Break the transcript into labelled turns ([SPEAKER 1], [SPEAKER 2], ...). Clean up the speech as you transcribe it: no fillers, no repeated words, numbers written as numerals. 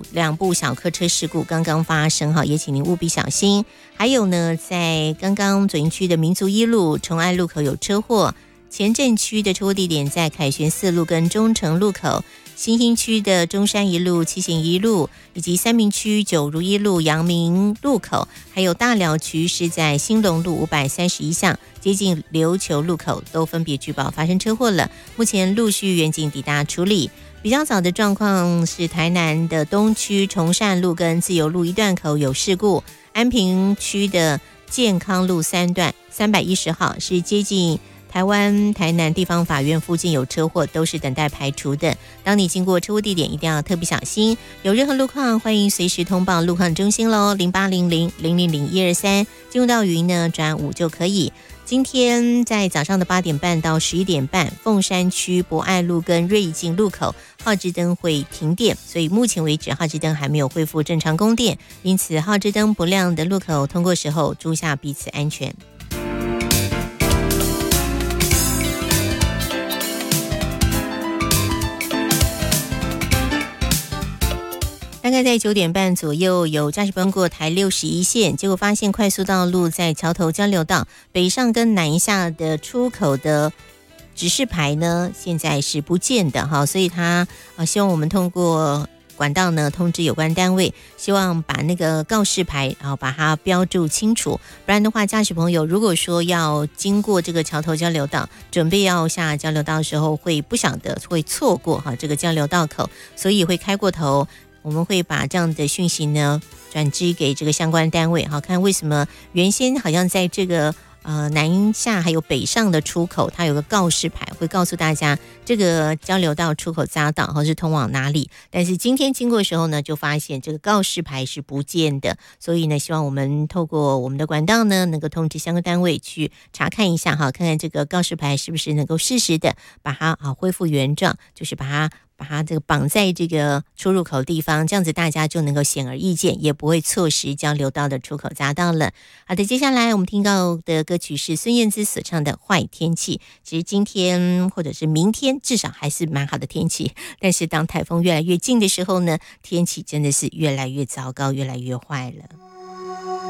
[SPEAKER 1] 两部小客车事故刚刚发生哈，也请您务必小心。还有呢，在刚刚左营区的民族一路崇爱路口有车祸，前镇区的车祸地点在凯旋四路跟中城路口，新兴区的中山一路、七贤一路，以及三民区九如一路、阳明路口，还有大寮区是在兴隆路531巷接近琉球路口，都分别举报发生车祸了。目前陆续员警抵达处理。比较早的状况是台南的东区崇善路跟自由路一段口有事故，安平区的健康路3段310号是接近台湾台南地方法院附近有车祸，都是等待排除的。当你经过车祸地点，一定要特别小心。有任何路况，欢迎随时通报路况中心喽，0800000123，进入到语音呢转5就可以。今天在早上的8点半到11点半，凤山区博爱路跟瑞景路口号志灯会停电，所以目前为止号志灯还没有恢复正常供电，因此号志灯不亮的路口通过时候注下彼此安全。大概在9点半左右，有驾驶奔过台61线，结果发现快速道路在桥头交流道北上跟南下的出口的指示牌呢，现在是不见的哈，所以他希望我们通过管道呢通知有关单位，希望把那个告示牌然后把它标注清楚，不然的话，驾驶朋友如果说要经过这个桥头交流道，准备要下交流道的时候，会不晓得会错过哈这个交流道口，所以会开过头。我们会把这样的讯息呢转知给这个相关单位，好看为什么原先好像在这个南下还有北上的出口，它有个告示牌会告诉大家这个交流道出口匝道或是通往哪里，但是今天经过的时候呢，就发现这个告示牌是不见的，所以呢，希望我们透过我们的管道呢，能够通知相关单位去查看一下哈，看看这个告示牌是不是能够适时的把它恢复原状，就是把它这个绑在这个出入口地方，这样子大家就能够显而易见，也不会错失交流道的出口匝道了。好的，接下来我们听到的歌曲是孙燕姿所唱的《坏天气》。其实今天或者是明天至少还是蛮好的天气，但是当台风越来越近的时候呢，天气真的是越来越糟糕，越来越坏了。